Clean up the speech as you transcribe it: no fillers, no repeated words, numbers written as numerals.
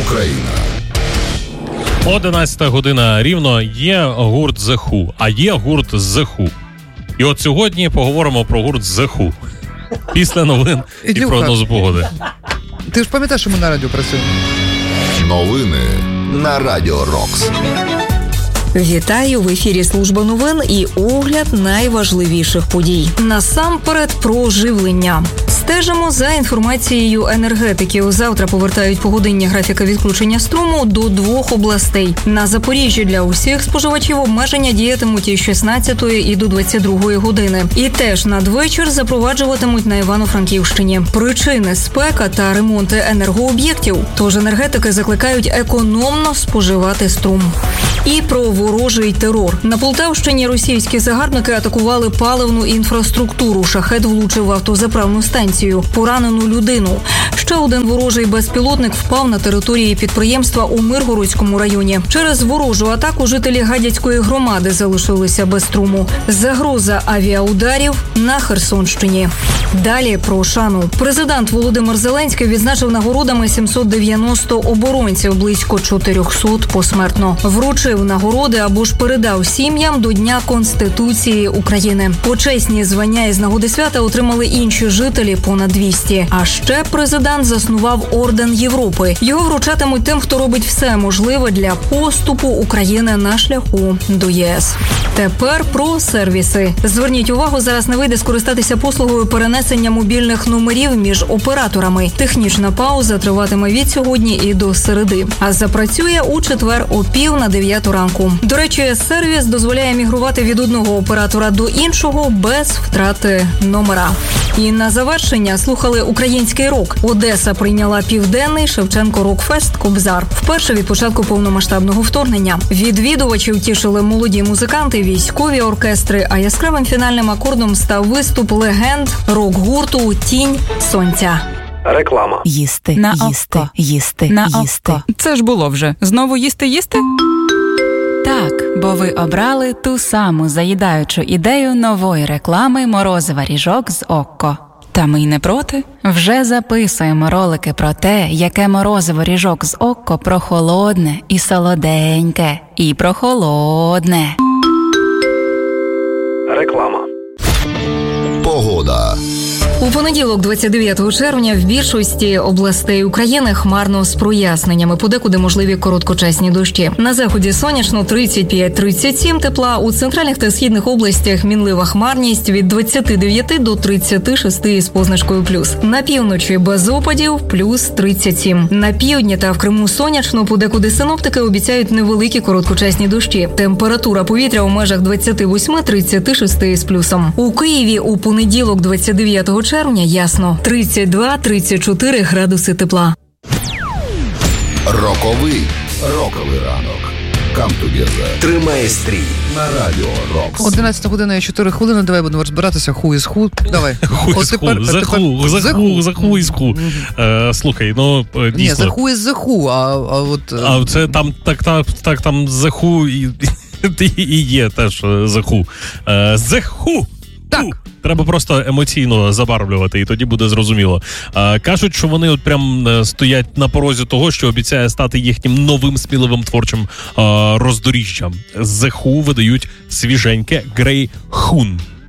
Україна. 11 година рівно. Є гурт The Who, а є гурт The Who. І от сьогодні поговоримо про гурт The Who. Після новин і прогнозу погоди. Ти ж пам'ятаєш, що ми на радіо працюємо? Новини на Радіо Рокс. Вітаю! В ефірі служба новин і огляд найважливіших подій. Насамперед про живлення. Стежимо за інформацією енергетиків. Завтра повертають погодинні графіки відключення струму до 2 областей. На Запоріжжі для усіх споживачів обмеження діятимуть із 16 і до 22 години. І теж надвечір запроваджуватимуть на Івано-Франківщині. Причини – спека та ремонти енергооб'єктів. Тож енергетики закликають економно споживати струм. І про ворожий терор. На Полтавщині російські загарбники атакували паливну інфраструктуру. Шахед влучив в автозаправну станцію. Поранену людину. Ще один ворожий безпілотник впав на території підприємства у Миргородському районі. Через ворожу атаку жителі Гадяцької громади залишилися без струму. Загроза авіаударів на Херсонщині. Далі про шану. Президент Володимир Зеленський відзначив нагородами 790 оборонців, близько 400 посмертно. Вручив нагороди або ж передав сім'ям до Дня Конституції України. Почесні звання із нагоди свята отримали інші жителі, понад 200. А ще президент заснував Орден Європи. Його вручатимуть тим, хто робить все можливе для поступу України на шляху до ЄС. Тепер про сервіси. Зверніть увагу, зараз не вийде скористатися послугою перенесення мобільних номерів між операторами. Технічна пауза триватиме від сьогодні і до середи. А запрацює у четвер о 8:30 ранку. До речі, сервіс дозволяє мігрувати від одного оператора до іншого без втрати номера. І на завершення слухали український рок. Одеса прийняла південний Шевченко Рок-фест «Кобзар». Вперше від початку повномасштабного вторгнення. Відвідувачів тішили молоді музиканти, військові оркестри, а яскравим фінальним акордом став виступ легенд рок-гурту «Тінь сонця». Реклама. Їсти, на їсти, око. їсти, На їсти. око. Це ж було вже. Знову їсти? Так, бо ви обрали ту саму заїдаючу ідею нової реклами «Морозива ріжок з Окко». Та ми й не проти. Вже записуємо ролики про те, яке морозиво ріжок з Окко прохолодне і солоденьке. І прохолодне. Реклама. Погода. У понеділок, 29 червня, в більшості областей України хмарно з проясненнями, подекуди можливі короткочасні дощі. На заході сонячно 35-37 тепла, у центральних та східних областях мінлива хмарність від 29 до 36 із позначкою плюс. На півночі без опадів плюс 37. На півдні та в Криму сонячно, подекуди синоптики обіцяють невеликі короткочасні дощі. Температура повітря у межах 28-36 із плюсом. У Києві у понеділок, 29 червня, ясно, 32-34 градуси тепла. Роковий ранок. Come together. Тримай стрій на Радіо Рокс. 11 година і 4 хвилини. Давай будемо розбиратися. Who is who. Давай. The Who is who. Слухай, ну, дійсно. Ні, the who is the who, а от... А це там, так, там the who і є теж the who. The who. Так. Треба просто емоційно забарвлювати, і тоді буде зрозуміло. Кажуть, що вони от прям стоять на порозі того, що обіцяє стати їхнім новим сміливим творчим роздоріжжям. The Who видають свіженьке Grey Hoon.